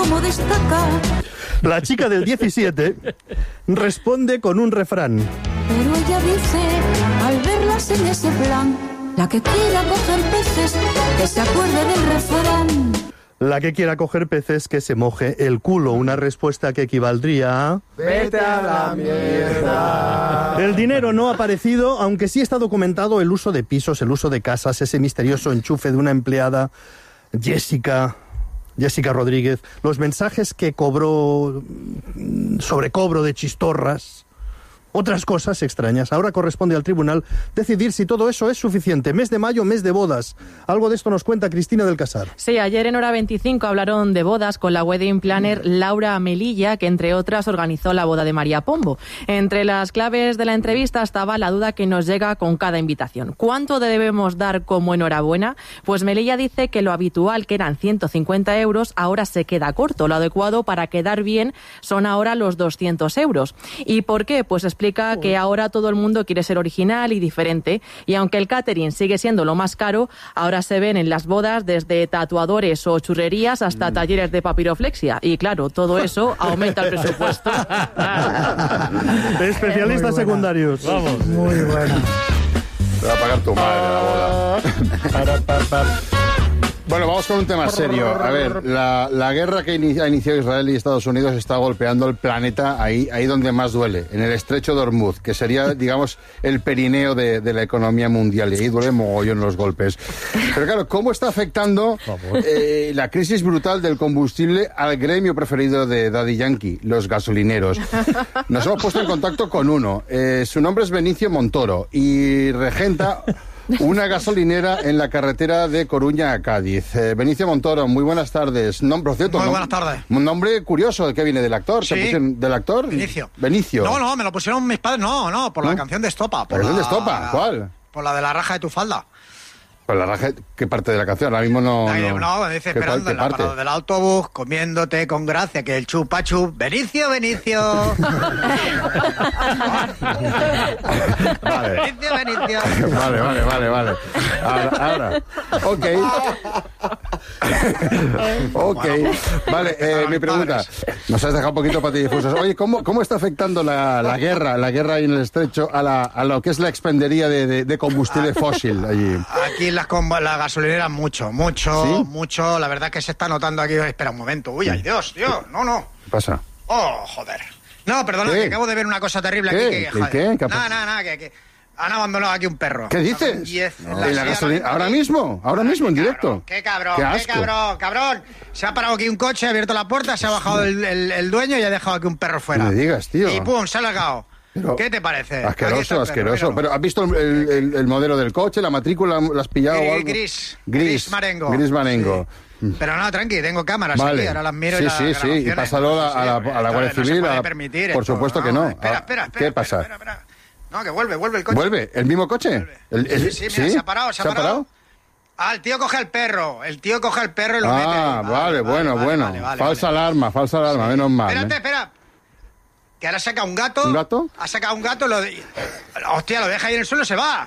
cómo destacar. La chica del 17 responde con un refrán. Pero ella dice, al verlas en ese plan, la que quiera coger peces, que se acuerde del refrán. La que quiera coger peces, que se moje el culo. Una respuesta que equivaldría a... ¡Vete a la mierda! El dinero no ha aparecido, aunque sí está documentado el uso de pisos, el uso de casas, ese misterioso enchufe de una empleada, Jessica Rodríguez, los mensajes que cobró, sobrecobro de chistorras, otras cosas extrañas. Ahora corresponde al tribunal decidir si todo eso es suficiente. Mes de mayo, mes de bodas. Algo de esto nos cuenta Cristina del Casar. Sí, ayer en Hora 25 hablaron de bodas con la wedding planner Laura Melilla, que entre otras organizó la boda de María Pombo. Entre las claves de la entrevista estaba la duda que nos llega con cada invitación. ¿Cuánto debemos dar como enhorabuena? Pues Melilla dice que lo habitual, que eran 150 euros, ahora se queda corto. Lo adecuado para quedar bien son ahora los 200 euros. ¿Y por qué? Pues explica que ahora todo el mundo quiere ser original y diferente, y aunque el catering sigue siendo lo más caro, ahora se ven en las bodas desde tatuadores o churrerías hasta talleres de papiroflexia, y claro, todo eso aumenta el presupuesto. Especialistas secundarios. Vamos. Muy bueno. Te va a pagar tu madre la boda. Bueno, vamos con un tema serio. A ver, la guerra que ha iniciado Israel y Estados Unidos está golpeando el planeta ahí donde más duele, en el estrecho de Hormuz, que sería, digamos, el perineo de la economía mundial, y ahí duele mogollón los golpes. Pero claro, ¿cómo está afectando la crisis brutal del combustible al gremio preferido de Daddy Yankee, los gasolineros? Nos hemos puesto en contacto con uno. Su nombre es Benicio Montoro y regenta una gasolinera en la carretera de Coruña a Cádiz. Benicio Montoro, muy buenas tardes. Por cierto, muy buenas tardes. Un nombre curioso, que viene del actor. Sí. ¿Del actor? Benicio. No, me lo pusieron mis padres. No, por la canción de Estopa. ¿Por la de Estopa? ¿Cuál? Por la de la raja de tu falda. Por la raja, ¿qué parte de la canción? Ahora mismo no dice, esperando en la parada del autobús, comiéndote con gracia, que el chupa chup. Benicio. Vale. Benicio. Vale. Ahora. Ok. Vale, mi pregunta. Nos has dejado un poquito patidifusos. Oye, ¿cómo está afectando la guerra ahí en el estrecho a lo que es la expendería de combustible fósil allí? Aquí la gasolinera mucho. ¿Sí? La verdad que se está notando aquí. Espera un momento. Uy, ay Dios, no. ¿Qué pasa? Oh, joder. No, perdona, que acabo de ver una cosa terrible aquí. ¿Qué? Nada, que han abandonado aquí un perro. ¿Qué dices? ¿En la gasolina? ¿Ahora mismo, en directo? Qué cabrón. Se ha parado aquí un coche, ha abierto la puerta, se ha bajado el dueño y ha dejado aquí un perro fuera. No me digas, tío. Y pum, se ha largado. Pero, ¿qué te parece? Asqueroso. Pero ¿has visto el modelo del coche, la matrícula, la has pillado o algo? Gris Marengo. Gris Marengo. Sí. Pero no, tranqui, tengo cámaras aquí, ahora las miro Sí, y pásalo a la Guardia Civil. No se puede permitir por supuesto que no. Espera. ¿Qué pasa? Espera. No, que vuelve el coche. ¿Vuelve? ¿El mismo coche? Mira, se ha parado. Ah, el tío coge al perro y lo mete. Vale, bueno. Falsa alarma, menos mal. Espera. Que ahora saca un gato. ¿Un gato? Ha sacado un gato, hostia, lo deja ahí en el suelo y se va.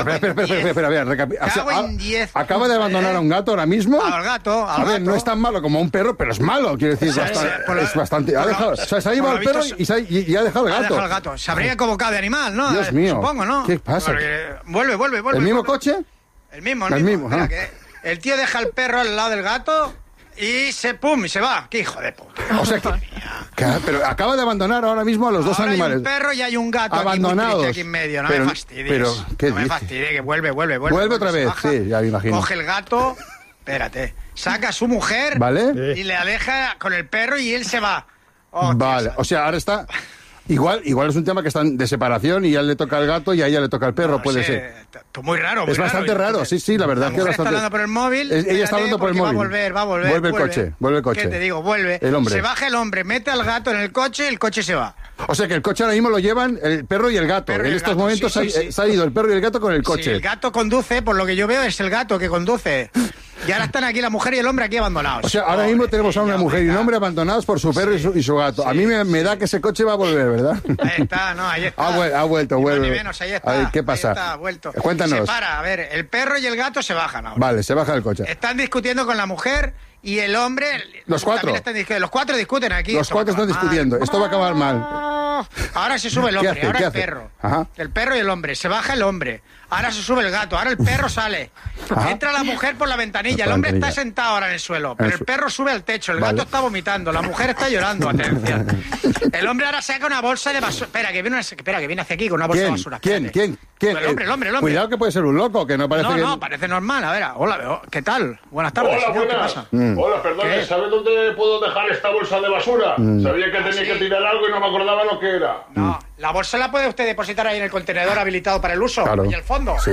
Espera. Acaba de abandonar a un gato ahora mismo. Al gato. No es tan malo como un perro, pero es malo, quiero decir. Es bastante. Se ha llevado el perro y ha dejado el gato. Se habría equivocado de animal, ¿no? Dios mío. Supongo, ¿no? ¿Qué pasa? Vuelve. ¿El mismo coche? El mismo. Espera, que el tío deja al perro al lado del gato y se va. ¡Qué hijo de puta! O sea pero acaba de abandonar ahora mismo a los dos animales. Hay un perro y hay un gato abandonados aquí en medio. No me fastidies. Pero, ¿qué no me fastidies, que vuelve. Vuelve otra vez, sí, ya me imagino. Coge el gato, espérate, saca a su mujer, ¿vale? Y le aleja con el perro y él se va. Vale, o sea, ahora está... Igual es un tema que están de separación y ya le toca al gato y a ella le toca al perro, puede ser. Muy raro. Es bastante raro, sí, la verdad que es bastante... está hablando por el móvil. Ella está hablando por el móvil. Va a volver. Vuelve el coche. ¿Qué te digo? Vuelve. El hombre. Se baja el hombre, mete al gato en el coche se va. O sea que el coche ahora mismo lo llevan el perro y el gato. En estos momentos se ha ido el perro y el gato con el coche. Sí, el gato conduce, por lo que yo veo es el gato que conduce. Y ahora están aquí la mujer y el hombre aquí abandonados. O sea, ahora mismo tenemos a una mujer y un hombre abandonados por su perro y su gato. A mí me da que ese coche va a volver, ¿verdad? Ahí está. Ha vuelto, vuelve. Ni menos, ahí está. A ver, ¿qué pasa? Ahí está, ha vuelto. Cuéntanos. Se para, a ver, el perro y el gato se bajan ahora. Vale, se baja del coche. Están discutiendo con la mujer y el hombre... Los cuatro. Los cuatro discuten aquí. Los cuatro están discutiendo. Esto va a acabar mal. Ahora se sube el hombre, ¿Qué hace? ahora ¿Qué el hace? perro. Ajá. El perro y el hombre. Se baja el hombre. Ahora se sube el gato. Ahora el perro sale. Ajá. Entra la mujer por la ventanilla. El hombre está sentado ahora en el suelo. Pero el perro sube al techo. El gato está vomitando. La mujer está llorando. Atención. El hombre ahora saca una bolsa de basura. Espera, que viene hacia aquí con una bolsa de basura. ¿Quién? El hombre. Cuidado que puede ser un loco, que no parece que... No, parece normal. A ver, hola, ¿qué tal? Buenas tardes. Hola, señor, buenas. ¿qué pasa? Hola, perdone, ¿sabe dónde puedo dejar esta bolsa de basura? Sabía que tenía que tirar algo y no me acordaba lo que era. No, la bolsa la puede usted depositar ahí en el contenedor habilitado para el uso. Claro. Y el fondo. Sí.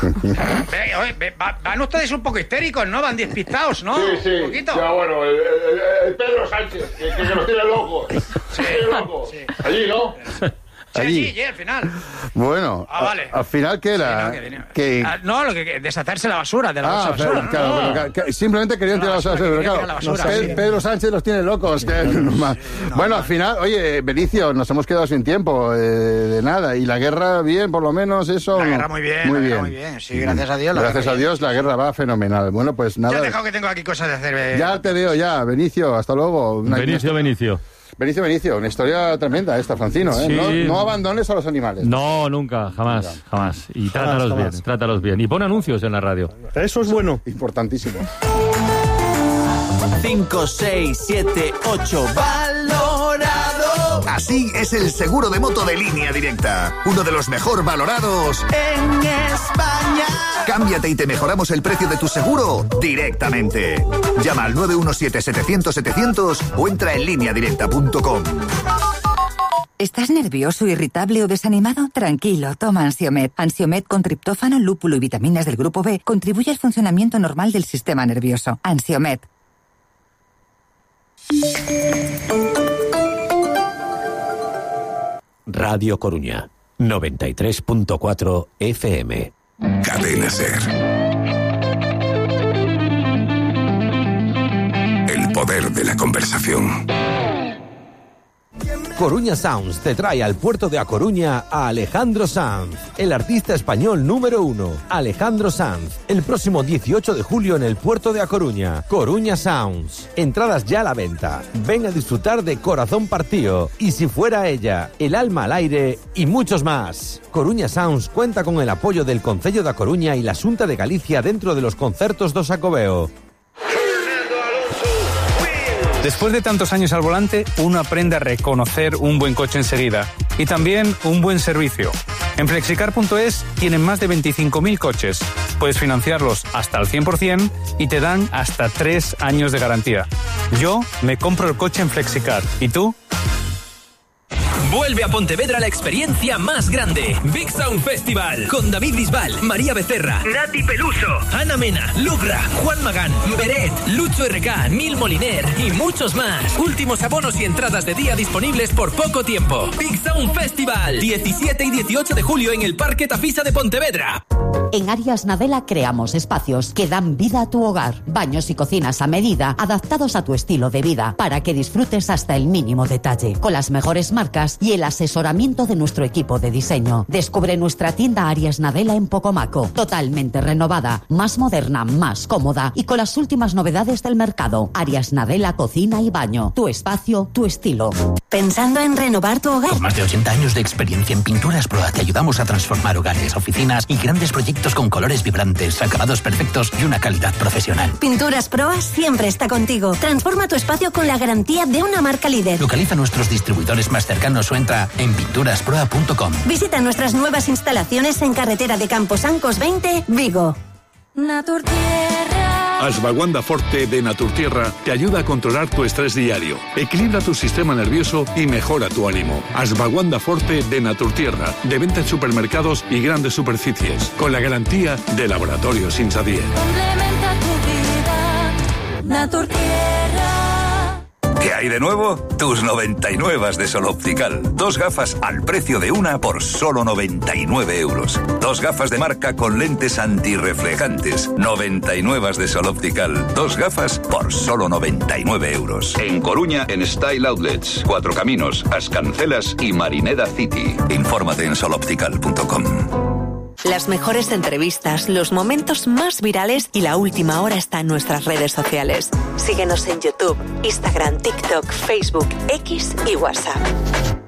Van ustedes un poco histéricos, ¿no? Van despistados, ¿no? Sí. Un poquito. Ya, bueno, el Pedro Sánchez, que nos tiene locos. Sí, loco. Sí. Allí, ¿no? Allí. Sí, al final. Bueno, vale. al final, ¿qué era? Lo que deshacerse la basura de la bolsa de basura. ¿no? Claro, pero simplemente querían tirar la basura. tirar la basura, sí. Pedro Sánchez los tiene locos. Bueno, al final, oye, Benicio, nos hemos quedado sin tiempo de nada. Y la guerra, bien, por lo menos, eso... La guerra muy bien. Muy bien. Sí, gracias a Dios. Gracias a Dios, la guerra va fenomenal. Bueno, pues nada... Ya he dejado que tengo aquí cosas de hacer. Ya te veo, Benicio, hasta luego. Benicio, una historia tremenda esta, Francino, ¿eh? Sí. No abandones a los animales. No, nunca, jamás. Y trátalos bien. Y pon anuncios en la radio. Eso es bueno. Importantísimo. 5, 6, 7, 8, valorado. Así es el seguro de moto de Línea Directa. Uno de los mejor valorados en España. Cámbiate y te mejoramos el precio de tu seguro directamente. Llama al 917-700-700 o entra en lineadirecta.com. ¿Estás nervioso, irritable o desanimado? Tranquilo, toma Ansiomed. Ansiomed con triptófano, lúpulo y vitaminas del grupo B contribuye al funcionamiento normal del sistema nervioso. Ansiomed. Radio Coruña, 93.4 FM. Cadena Ser. El poder de la conversación. Coruña Sounds te trae al puerto de A Coruña a Alejandro Sanz, el artista español número 1. Alejandro Sanz, el próximo 18 de julio en el puerto de A Coruña. Coruña Sounds. Entradas ya a la venta. Ven a disfrutar de Corazón Partido, Y si fuera ella, El alma al aire y muchos más. Coruña Sounds cuenta con el apoyo del Concello de A Coruña y la Xunta de Galicia dentro de los concertos do Xacobeo. Después de tantos años al volante, uno aprende a reconocer un buen coche enseguida y también un buen servicio. En Flexicar.es tienen más de 25.000 coches. Puedes financiarlos hasta el 100% y te dan hasta 3 años de garantía. Yo me compro el coche en Flexicar. ¿Y tú? Vuelve a Pontevedra la experiencia más grande. Big Sound Festival. Con David Bisbal, María Becerra, Nati Peluso, Ana Mena, Lugra, Juan Magán, Beret, Lucho RK, Nil Moliner y muchos más. Últimos abonos y entradas de día disponibles por poco tiempo. Big Sound Festival. 17 y 18 de julio en el Parque Tafisa de Pontevedra. En Arias Nadella creamos espacios que dan vida a tu hogar. Baños y cocinas a medida, adaptados a tu estilo de vida, para que disfrutes hasta el mínimo detalle. Con las mejores marcas y el asesoramiento de nuestro equipo de diseño. Descubre nuestra tienda Arias Nadella en Pocomaco. Totalmente renovada, más moderna, más cómoda y con las últimas novedades del mercado. Arias Nadella Cocina y Baño. Tu espacio, tu estilo. ¿Pensando en renovar tu hogar? Con más de 80 años de experiencia en Pinturas Proa te ayudamos a transformar hogares, oficinas y grandes proyectos con colores vibrantes, acabados perfectos y una calidad profesional. Pinturas Proa siempre está contigo. Transforma tu espacio con la garantía de una marca líder. Localiza nuestros distribuidores más cercanos o entra en pinturasproa.com. Visita nuestras nuevas instalaciones en carretera de Camposancos 20, Vigo. Naturtierra. Ashwagandha Forte de Naturtierra te ayuda a controlar tu estrés diario, equilibra tu sistema nervioso y mejora tu ánimo. Ashwagandha Forte de Naturtierra, de venta en supermercados y grandes superficies, con la garantía de Laboratorios Insadier. Complementa tu vida. Naturtierra. ¿Qué hay de nuevo? Tus 99 de Sol Optical. 2 gafas al precio de una por solo 99 euros. 2 gafas de marca con lentes antirreflejantes. 99 de Sol Optical. 2 gafas por solo 99 euros. En Coruña, en Style Outlets, Cuatro Caminos, Ascancelas y Marineda City. Infórmate en soloptical.com. Las mejores entrevistas, los momentos más virales y la última hora está en nuestras redes sociales. Síguenos en YouTube, Instagram, TikTok, Facebook, X y WhatsApp.